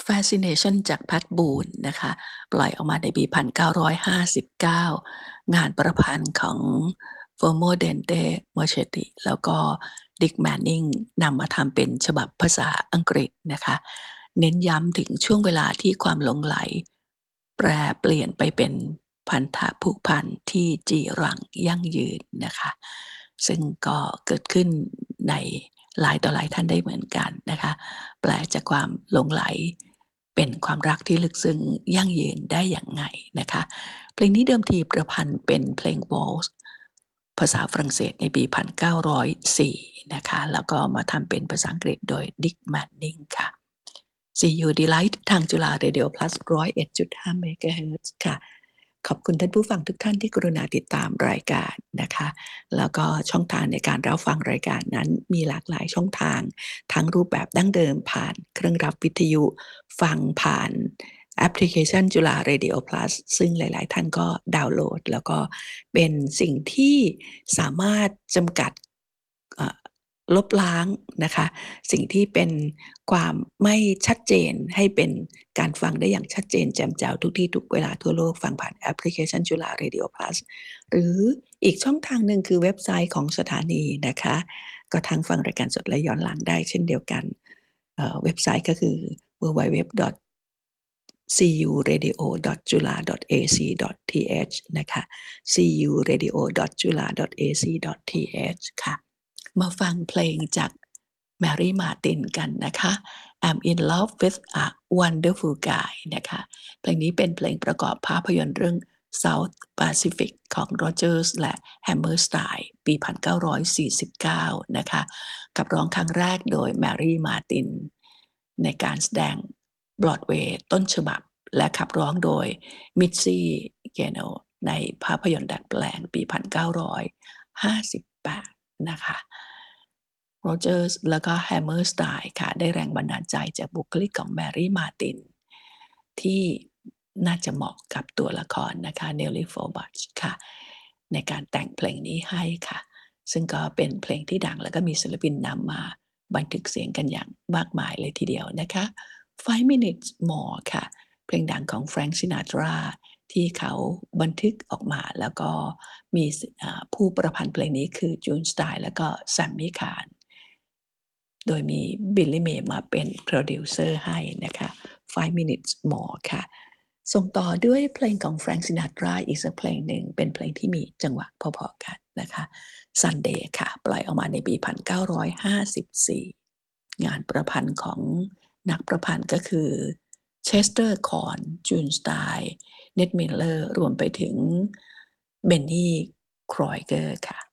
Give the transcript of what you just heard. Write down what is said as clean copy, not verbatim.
Fascination จากแพทบูนนะคะปล่อยออกมาในปี1959งานประพันธ์ของ Fermo Dente Mocchetti แล้วก็ Dick Manning นำมาทำเป็นฉบับภาษาอังกฤษนะคะเน้นย้ำถึงช่วงเวลาที่ความหลงใหลแปรเปลี่ยนไปเป็นพันธะผูกพันที่จีรังยั่งยืนนะคะซึ่งก็เกิดขึ้นในหลายต่อหลายท่านได้เหมือนกันนะคะแปลจากความหลงไหลเป็นความรักที่ลึกซึ้งยั่งยืนได้อย่างไงนะคะเพลงนี้เดิมทีประพันธ์เป็นเพลงวอลซ์ภาษาฝรั่งเศสในปี1904นะคะแล้วก็มาทำเป็นภาษาอังกฤษโดย Dick Manning ค่ะ See You Delight ทางจุฬา Radio Plus 101.5 MHz ค่ะขอบคุณท่านผู้ฟังทุกท่านที่กรุณาติดตามรายการนะคะแล้วก็ช่องทางในการรับฟังรายการนั้นมีหลากหลายช่องทางทั้งรูปแบบดั้งเดิมผ่านเครื่องรับวิทยุฟังผ่านแอปพลิเคชันจุฬา Radio Plus ซึ่งหลายๆท่านก็ดาวน์โหลดแล้วก็เป็นสิ่งที่สามารถจำกัดลบล้างนะคะสิ่งที่เป็นความไม่ชัดเจนให้เป็นการฟังได้อย่างชัดเจนแจ่มแจ้วทุกที่ทุกเวลาทั่วโลกฟังผ่านแอปพลิเคชันจุฬา Radio Plus หรืออีกช่องทางหนึ่งคือเว็บไซต์ของสถานีนะคะก็ทั้งฟังรายการสดและย้อนหลังได้เช่นเดียวกันเว็บไซต์ก็คือ www.curadio.jula.ac.th นะคะ curadio.jula.ac.th ค่ะ มาฟังเพลงจากแมรี่มาร์ตินกันนะคะ I'm in love with a wonderful guy นะคะเพลงนี้เป็นเพลงประกอบภาพยนตร์เรื่อง South Pacific ของ Rodgers และ Hammerstein ปี1949นะคะขับร้องครั้งแรกโดยแมรี่มาร์ตินในการแสดงบรอดเวย์ต้นฉบับและขับร้องโดยมิตซี่เกโนในภาพยนตร์ดัดแปลงปี1958นะคะ โรเจอร์สแล้วก็แฮมเมอร์สไตน์ค่ะได้แรงบันดาลใจจากบุคลิกของแมรี่มาร์ตินที่น่าจะเหมาะกับตัวละครนะคะเนลลี่โฟบัชค่ะในการแต่งเพลงนี้ให้ค่ะซึ่งก็เป็นเพลงที่ดังแล้วก็มีศิลปินนำมาบันทึกเสียงกันอย่างมากมายเลยทีเดียวนะคะ Five Minutes More ค่ะเพลงดังของแฟรงค์ซินาตราที่เขาบันทึกออกมาแล้วก็มีผู้ประพันธ์เพลงนี้คือจูนสไตน์แล้วก็แซมมี่คานโดยมีบิลลี่เมย์มาเป็นโปรดิวเซอร์ให้นะคะ Five Minutes More ค่ะส่งต่อด้วยเพลงของแฟรงค์ซินาตราอีกสักเพลงหนึ่งเป็นเพลงที่มีจังหวะพอๆกันนะคะ Sunday ค่ะปล่อยออกมาในปี1954งานประพันธ์ของนักประพันธ์ก็คือเชสเตอร์คอนจูนสไตน์เน็ตมิลเลอร์รวมไปถึงเบนนี่ครอยเกอร์ค่ะ